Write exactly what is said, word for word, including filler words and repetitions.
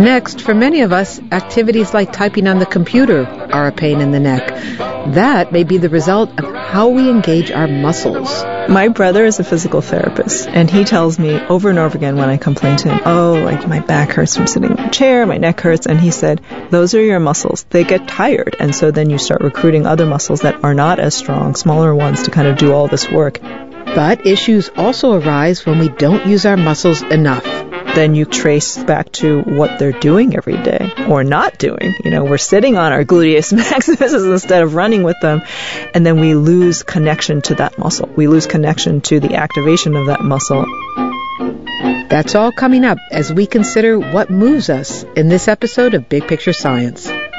Next, for many of us, activities like typing on the computer are a pain in the neck. That may be the result of how we engage our muscles. My brother is a physical therapist, and he tells me over and over again when I complain to him, oh, like my back hurts from sitting in a chair, my neck hurts, and he said, those are your muscles. They get tired, and so then you start recruiting other muscles that are not as strong, smaller ones to kind of do all this work. But issues also arise when we don't use our muscles enough. Then you trace back to what they're doing every day or not doing. You know, we're sitting on our gluteus maximus instead of running with them, and then we lose connection to that muscle. We lose connection to the activation of that muscle. That's all coming up as we consider what moves us in this episode of Big Picture Science.